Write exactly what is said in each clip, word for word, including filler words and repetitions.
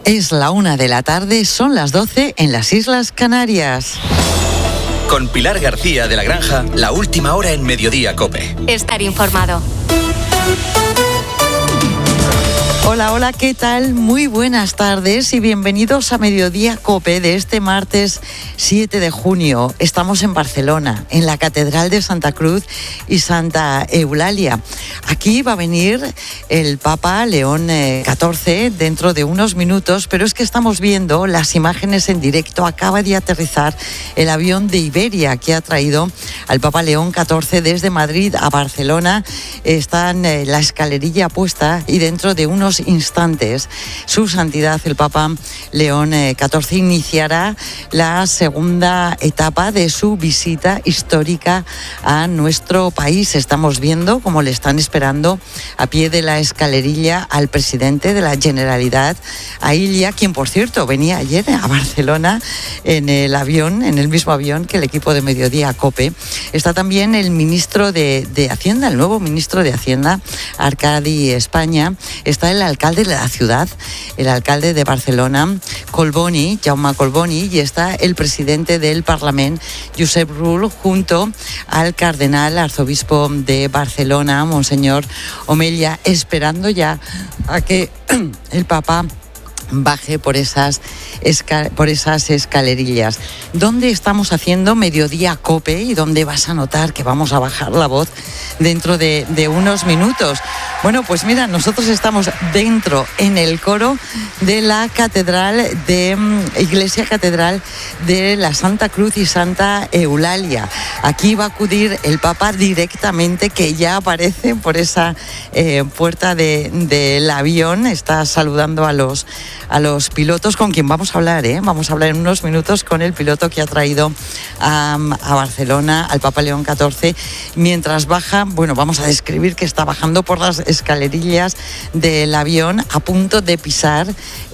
Es la una de la tarde, son las doce en las Islas Canarias. Con Pilar García de la Granja, la última hora en Mediodía COPE. Estar informado. Hola, hola, ¿qué tal? Muy buenas tardes y bienvenidos a Mediodía COPE de este martes siete de junio. Estamos en Barcelona, en la Catedral de Santa Cruz y Santa Eulalia. Aquí va a venir el Papa León catorce dentro de unos minutos, pero es que estamos viendo las imágenes en directo. Acaba de aterrizar el avión de Iberia que ha traído al Papa León catorce desde Madrid a Barcelona. Está en la escalerilla puesta y dentro de unos instantes su santidad el Papa León catorce iniciará la segunda etapa de su visita histórica a nuestro país. Estamos viendo cómo le están esperando a pie de la escalerilla al presidente de la Generalitat, a Illa, quien por cierto venía ayer a Barcelona en el avión, en el mismo avión que el equipo de Mediodía COPE. Está también el ministro de, de Hacienda, el nuevo ministro de Hacienda, Arcadi España. Está el alcalde de la ciudad, el alcalde de Barcelona, Collboni, Jaume Collboni, y está el presidente del Parlamento, Josep Rull, junto al cardenal arzobispo de Barcelona, Monseñor Omella, esperando ya a que el Papa baje por esas, esca- por esas escalerillas. ¿Dónde estamos haciendo Mediodía COPE y dónde vas a notar que vamos a bajar la voz dentro de, de unos minutos? Bueno, pues mira, nosotros estamos dentro, en el coro de la catedral de Iglesia Catedral de la Santa Cruz y Santa Eulalia. Aquí va a acudir el Papa directamente, que ya aparece por esa eh, puerta de, del avión. Está saludando a los a los pilotos, con quien vamos a hablar, ¿eh? Vamos a hablar en unos minutos con el piloto que ha traído a, a Barcelona al Papa León catorce. Mientras baja, bueno, vamos a describir que está bajando por las escalerillas del avión, a punto de pisar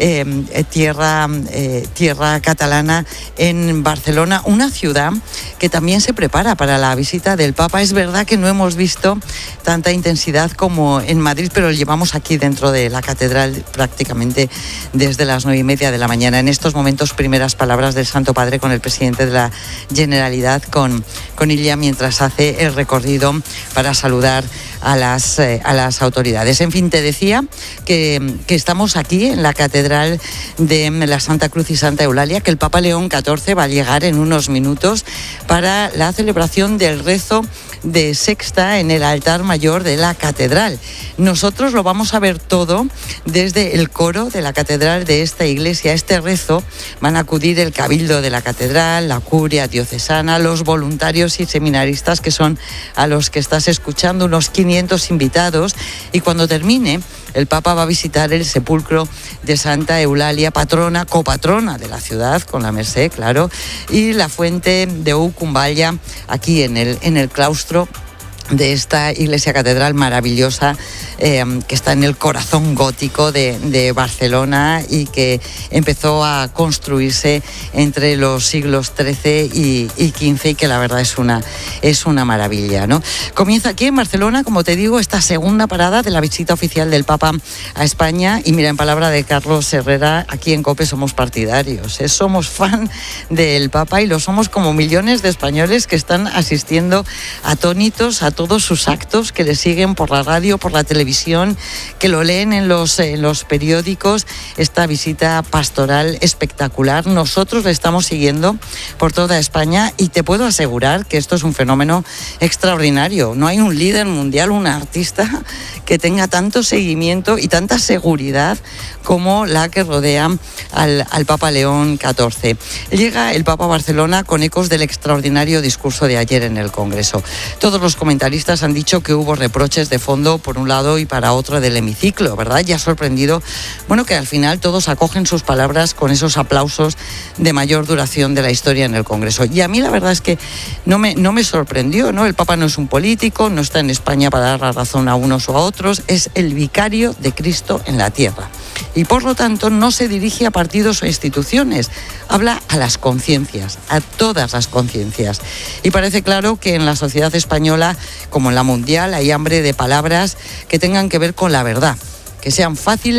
eh, tierra, eh, tierra catalana en Barcelona, una ciudad que también se prepara para la visita del Papa. Es verdad que no hemos visto tanta intensidad como en Madrid, pero lo llevamos aquí dentro de la catedral prácticamente desde las nueve y media de la mañana. En estos momentos, primeras palabras del Santo Padre con el presidente de la Generalitat, con, con Illa, mientras hace el recorrido para saludar a las, eh, a las autoridades. En fin, te decía que, que estamos aquí en la Catedral de la Santa Cruz y Santa Eulalia, que el Papa León catorce va a llegar en unos minutos para la celebración del rezo de sexta en el altar mayor de la catedral. Nosotros lo vamos a ver todo desde el coro de la catedral de esta iglesia. A este rezo van a acudir el cabildo de la catedral, la curia diocesana, los voluntarios y seminaristas, que son a los que estás escuchando, unos quinientos invitados, y cuando termine el Papa va a visitar el sepulcro de Santa Eulalia, patrona, copatrona de la ciudad, con la Merced, claro, y la fuente de Ucumballa, aquí en el, en el claustro de esta iglesia catedral maravillosa, eh, que está en el corazón gótico de, de Barcelona y que empezó a construirse entre los siglos trece y, y quince, y que la verdad es una, es una maravilla, ¿no? Comienza aquí en Barcelona, como te digo, esta segunda parada de la visita oficial del Papa a España. Y mira, en palabra de Carlos Herrera, aquí en COPE somos partidarios, ¿eh? Somos fan del Papa, y lo somos como millones de españoles que están asistiendo atónitos a todos sus actos, que le siguen por la radio, por la televisión, que lo leen en los, en los periódicos. Esta visita pastoral espectacular, nosotros la estamos siguiendo por toda España, y te puedo asegurar que esto es un fenómeno extraordinario. No hay un líder mundial, un artista que tenga tanto seguimiento y tanta seguridad como la que rodea al, al Papa León catorce. Llega el Papa a Barcelona con ecos del extraordinario discurso de ayer en el Congreso. Todos los comentaristas han dicho que hubo reproches de fondo por un lado y para otro del hemiciclo, ¿verdad? Y ha sorprendido, bueno, que al final todos acogen sus palabras con esos aplausos de mayor duración de la historia en el Congreso. Y a mí la verdad es que no me, no me sorprendió, ¿no? El Papa no es un político, no está en España para dar la razón a unos o a otros, es el vicario de Cristo en la tierra. Y por lo tanto no se dirige a partidos o instituciones, habla a las conciencias, a todas las conciencias. Y parece claro que en la sociedad española, como en la mundial, hay hambre de palabras que tengan que ver con la verdad, que sean fáciles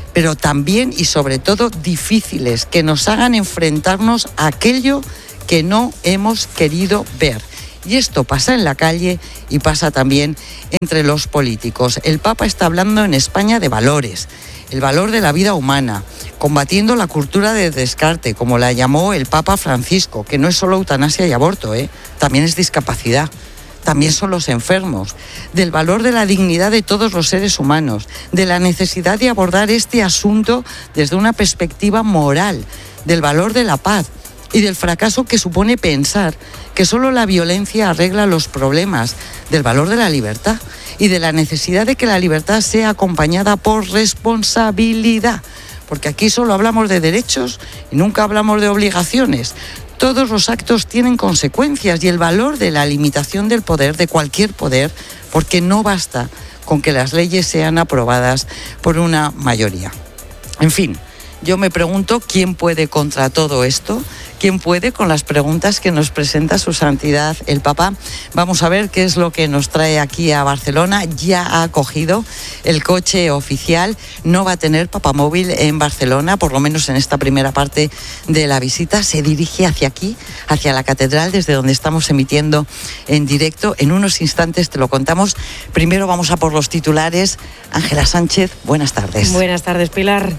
pero también y sobre todo difíciles, que nos hagan enfrentarnos a aquello que no hemos querido ver. Y esto pasa en la calle y pasa también entre los políticos. El Papa está hablando en España de valores, el valor de la vida humana, combatiendo la cultura de descarte, como la llamó el Papa Francisco, que no es solo eutanasia y aborto, ¿eh? También es discapacidad, también son los enfermos, del valor de la dignidad de todos los seres humanos, de la necesidad de abordar este asunto desde una perspectiva moral, del valor de la paz y del fracaso que supone pensar que solo la violencia arregla los problemas, del valor de la libertad y de la necesidad de que la libertad sea acompañada por responsabilidad, porque aquí solo hablamos de derechos y nunca hablamos de obligaciones. Todos los actos tienen consecuencias y el valor de la limitación del poder, de cualquier poder, porque no basta con que las leyes sean aprobadas por una mayoría. En fin, yo me pregunto quién puede contra todo esto, quién puede con las preguntas que nos presenta su santidad el Papa. Vamos a ver qué es lo que nos trae aquí a Barcelona. Ya ha acogido el coche oficial, no va a tener papamóvil en Barcelona, por lo menos en esta primera parte de la visita. Se dirige hacia aquí, hacia la catedral, desde donde estamos emitiendo en directo. En unos instantes te lo contamos. Primero vamos a por los titulares. Ángela Sánchez, buenas tardes. Buenas tardes, Pilar.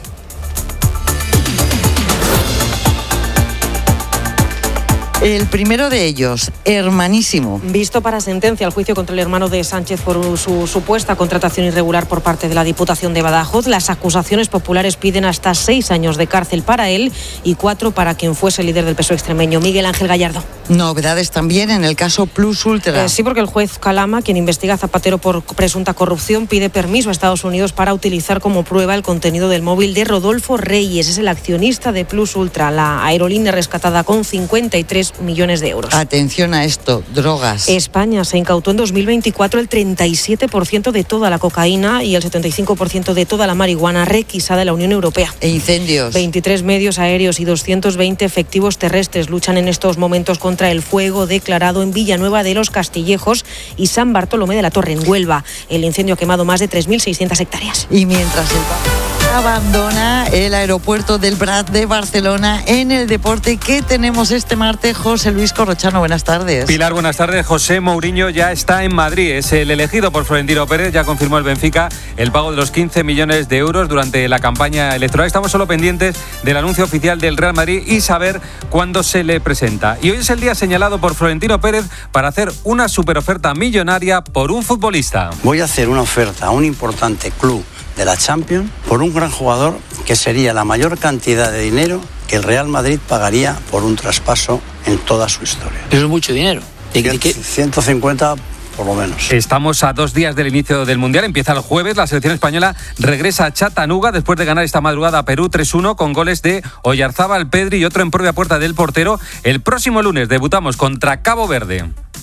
El primero de ellos, hermanísimo. Visto para sentencia el juicio contra el hermano de Sánchez por su supuesta contratación irregular por parte de la Diputación de Badajoz. Las acusaciones populares piden hasta seis años de cárcel para él y cuatro para quien fuese líder del P S O E extremeño, Miguel Ángel Gallardo. Novedades también en el caso Plus Ultra. Eh, sí, porque el juez Calama, quien investiga a Zapatero por presunta corrupción, pide permiso a Estados Unidos para utilizar como prueba el contenido del móvil de Rodolfo Reyes. Es el accionista de Plus Ultra, la aerolínea rescatada con cincuenta y tres millones de euros. Atención a esto, drogas. España se incautó en dos mil veinticuatro el treinta y siete por ciento de toda la cocaína y el setenta y cinco por ciento de toda la marihuana requisada de la Unión Europea. E incendios. veintitrés medios aéreos y doscientos veinte efectivos terrestres luchan en estos momentos contra el fuego declarado en Villanueva de los Castillejos y San Bartolomé de la Torre, en Huelva. El incendio ha quemado más de tres mil seiscientas hectáreas. Y mientras el abandona el aeropuerto del Prat de Barcelona en el deporte, ¿qué tenemos este martes? José Luis Corrochano, buenas tardes. Pilar, buenas tardes. José Mourinho ya está en Madrid, es el elegido por Florentino Pérez, ya confirmó el Benfica el pago de los quince millones de euros durante la campaña electoral. Estamos solo pendientes del anuncio oficial del Real Madrid y saber cuándo se le presenta. Y hoy es el día señalado por Florentino Pérez para hacer una superoferta millonaria por un futbolista. Voy a hacer una oferta a un importante club de la Champions por un gran jugador que sería la mayor cantidad de dinero que el Real Madrid pagaría por un traspaso en toda su historia. Eso es mucho dinero. ¿De qué? ciento cincuenta por lo menos. Estamos a dos días del inicio del Mundial, empieza el jueves, la selección española regresa a Chattanooga después de ganar esta madrugada a Perú tres uno con goles de Oyarzábal, Pedri y otro en propia puerta del portero. El próximo lunes debutamos contra Cabo Verde.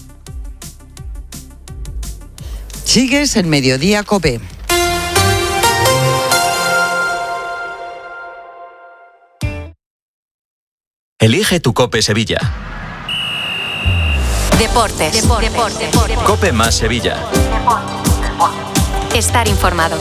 Sigues en Mediodía COPE. Elige tu COPE Sevilla. Deportes. Deportes. Deportes. Deportes. COPE más Sevilla. Estar informado.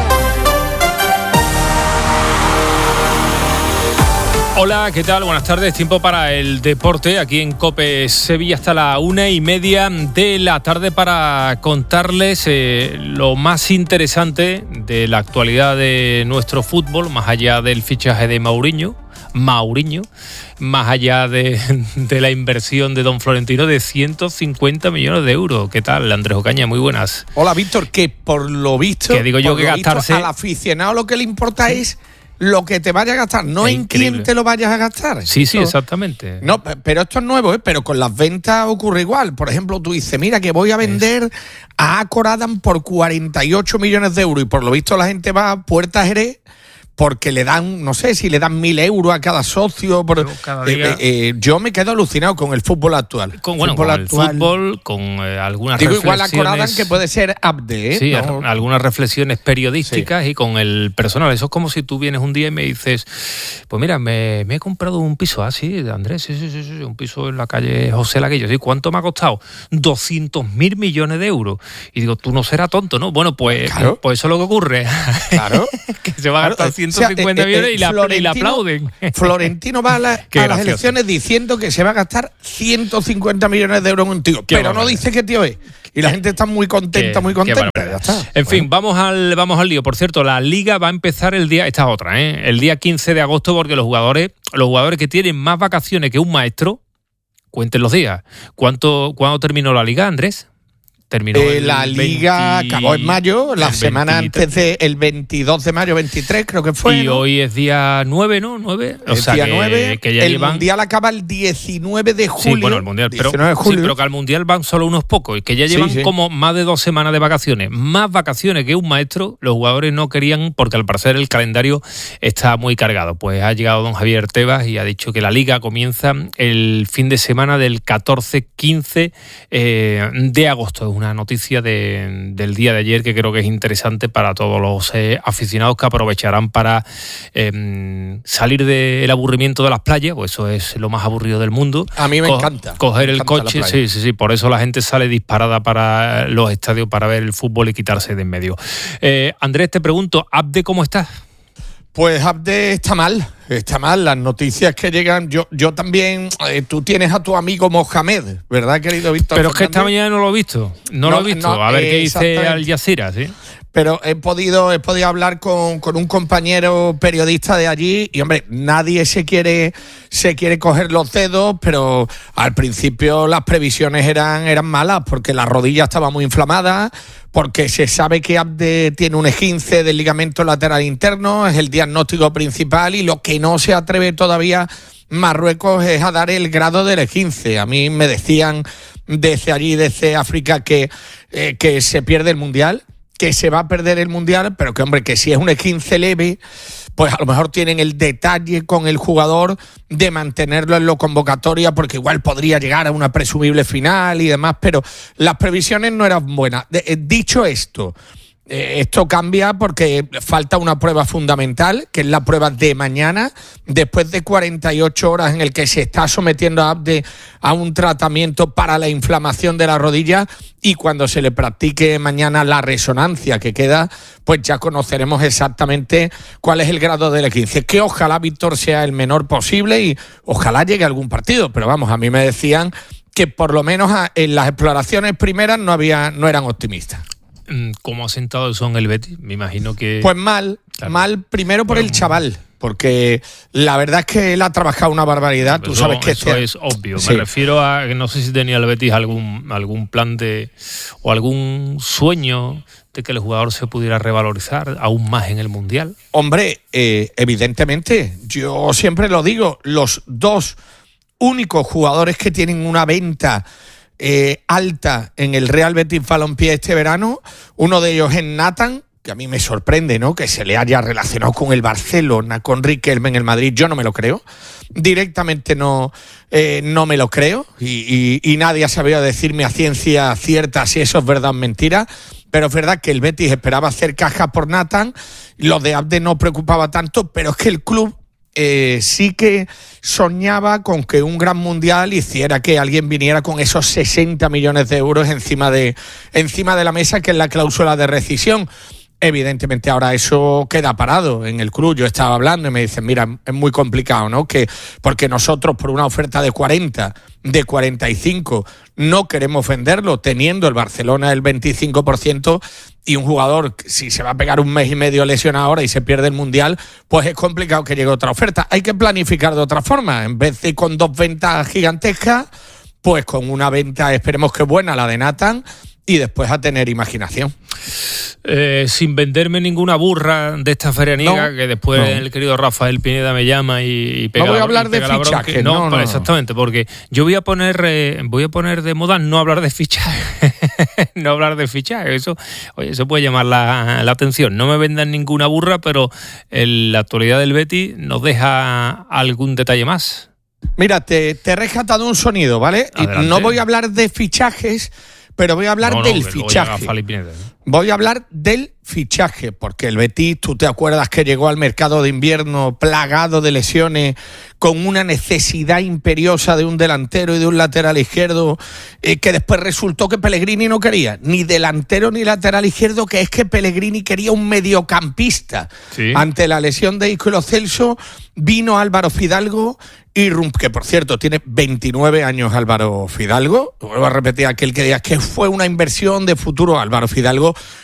Hola, ¿qué tal? Buenas tardes. Tiempo para el deporte aquí en COPE Sevilla hasta la una y media de la tarde para contarles eh, lo más interesante de la actualidad de nuestro fútbol, más allá del fichaje de Mourinho. Mourinho, más allá de, de la inversión de don Florentino de ciento cincuenta millones de euros. ¿Qué tal, Andrés Ocaña? Muy buenas. Hola, Víctor, que por lo visto, que digo yo que gastarse visto, al aficionado lo que le importa sí. es lo que te vayas a gastar, no en quién te lo vayas a gastar. Sí, esto, sí, exactamente. No, pero esto es nuevo, ¿eh? Pero con las ventas ocurre igual. Por ejemplo, tú dices, mira, que voy a vender es. a Acor Adam por cuarenta y ocho millones de euros y por lo visto la gente va a Puerta Jerez porque le dan, no sé, si le dan mil euros a cada socio. Por, cada día, eh, eh, yo me quedo alucinado con el fútbol actual. Con, bueno, fútbol con actual. el fútbol, con eh, algunas Digo, reflexiones. Digo, igual acordaban que puede ser update, ¿eh? Sí, no. a, algunas reflexiones periodísticas sí. y con el personal. Eso es como si tú vienes un día y me dices, pues mira, me, me he comprado un piso. Ah, sí, Andrés, sí, sí, sí, sí, un piso en la calle José Laguillo. Sí, ¿cuánto me ha costado? doscientos mil millones de euros. Y digo, tú no serás tonto, ¿no? Bueno, pues, claro. pues eso es lo que ocurre. Claro. que se va a gastar claro, ciento cincuenta o sea, millones y, la, y la aplauden. Florentino va a, la, a las elecciones diciendo que se va a gastar ciento cincuenta millones de euros en un tío, qué pero no dice qué tío es. Y la gente está muy contenta, qué, muy contenta. Ya está. En bueno. fin, vamos al, vamos al lío. Por cierto, la Liga va a empezar el día, esta es otra, ¿eh? el día quince de agosto, porque los jugadores, los jugadores que tienen más vacaciones que un maestro, cuenten los días. ¿Cuánto, ¿Cuándo terminó la Liga, Andrés? Terminó eh, la Liga veinte, acabó en mayo, la semana veintitrés. Antes de el veintidós de mayo, veintitrés creo que fue. Y ¿no? hoy es día nueve, ¿no? nueve. O el sea, día que, nueve. Que ya el llevan... Mundial acaba el diecinueve de julio. Sí, bueno, el Mundial. Pero, de julio. Sí, pero que al Mundial van solo unos pocos y que ya llevan sí, sí. como más de dos semanas de vacaciones. Más vacaciones que un maestro. Los jugadores no querían porque al parecer el calendario está muy cargado. Pues ha llegado don Javier Tebas y ha dicho que la Liga comienza el fin de semana del catorce quince eh, de agosto. Es una noticia de del día de ayer que creo que es interesante para todos los eh, aficionados que aprovecharán para eh, salir del aburrimiento de las playas, pues eso es lo más aburrido del mundo. A mí me Co- encanta. Coger me el encanta coche, sí, sí, sí, por eso la gente sale disparada para los estadios para ver el fútbol y quitarse de en medio. Eh, Andrés, te pregunto, Abde, ¿cómo estás? Pues Abde está mal, está mal. Las noticias que llegan, yo yo también, eh, tú tienes a tu amigo Mohamed, ¿verdad, querido Víctor? Pero es que esta mañana no lo he visto, no, no lo he visto. No, a ver eh, qué dice Al Jazeera, ¿sí? Pero he podido, he podido hablar con, con un compañero periodista de allí y, hombre, nadie se quiere, se quiere coger los dedos, pero al principio las previsiones eran, eran malas porque la rodilla estaba muy inflamada, porque se sabe que Abde tiene un esguince del ligamento lateral interno, es el diagnóstico principal y lo que no se atreve todavía Marruecos es a dar el grado del esguince. A mí me decían desde allí, desde África, que, eh, que se pierde el Mundial, que se va a perder el Mundial, pero que, hombre, que si es un esguince leve, pues a lo mejor tienen el detalle con el jugador de mantenerlo en la convocatoria, porque igual podría llegar a una presumible final y demás, pero las previsiones no eran buenas. De, eh, dicho esto, eh, esto cambia porque falta una prueba fundamental, que es la prueba de mañana, después de cuarenta y ocho horas en el que se está sometiendo a Abde a un tratamiento para la inflamación de la rodilla, y cuando se le practique mañana la resonancia que queda, pues ya conoceremos exactamente cuál es el grado del esguince, que ojalá, Víctor, sea el menor posible y ojalá llegue a algún partido, pero vamos, a mí me decían que por lo menos en las exploraciones primeras no había, no eran optimistas. ¿Cómo ha sentado eso en el Betis? Me imagino que... Pues mal, claro. mal primero por bueno, el chaval, porque la verdad es que él ha trabajado una barbaridad. Tú eso, sabes que eso este... es obvio. Sí. Me refiero a que no sé si tenía el Betis algún, algún plan de o algún sueño de que el jugador se pudiera revalorizar aún más en el Mundial. Hombre, eh, evidentemente, yo siempre lo digo, los dos únicos jugadores que tienen una venta Eh, alta en el Real Betis Balompié este verano, uno de ellos es Nathan, que a mí me sorprende, ¿no?, que se le haya relacionado con el Barcelona, con Riquelme en el Madrid. Yo no me lo creo, directamente no, eh, no me lo creo, y, y, y nadie ha sabido decirme a ciencia cierta si eso es verdad o mentira, pero es verdad que el Betis esperaba hacer caja por Nathan, lo de Abde no preocupaba tanto, pero es que el club Eh, sí que soñaba con que un gran mundial hiciera que alguien viniera con esos sesenta millones de euros encima de, encima de la mesa, que es la cláusula de rescisión. Evidentemente ahora eso queda parado en el club. Yo estaba hablando y me dicen, mira, es muy complicado, ¿no? Que porque nosotros por una oferta de cuarenta, de cuarenta y cinco, no queremos venderlo, teniendo el Barcelona el veinticinco por ciento, y un jugador, si se va a pegar un mes y medio lesionado ahora y se pierde el Mundial, pues es complicado que llegue otra oferta. Hay que planificar de otra forma. En vez de con dos ventas gigantescas, pues con una venta, esperemos que buena, la de Nathan, y después a tener imaginación. Eh, sin venderme ninguna burra de esta ferianiega, no, que después no. el querido Rafael Pineda me llama y, y pega. No voy a hablar la, de fichaje. No, no, no, exactamente, porque yo voy a poner eh, voy a poner de moda no hablar de fichaje. no hablar de fichaje. Eso, oye, eso puede llamar la, la atención. No me vendan ninguna burra, pero en la actualidad del Betis nos deja algún detalle más. Mira, te, te he rescatado un sonido, ¿vale? Adelante. Y no voy a hablar de fichajes, pero voy a hablar no, no, del fichaje. Pineda, ¿no? Voy a hablar del fichaje, porque el Betis, tú te acuerdas que llegó al mercado de invierno plagado de lesiones, con una necesidad imperiosa de un delantero y de un lateral izquierdo, eh, que después resultó que Pellegrini no quería, ni delantero ni lateral izquierdo, que es que Pellegrini quería un mediocampista. Sí. Ante la lesión de Isco y Lo Celso, vino Álvaro Fidalgo y que por cierto tiene veintinueve años Álvaro Fidalgo. Vuelvo a repetir, aquel que diga que fue una inversión de futuro. Álvaro Fidalgo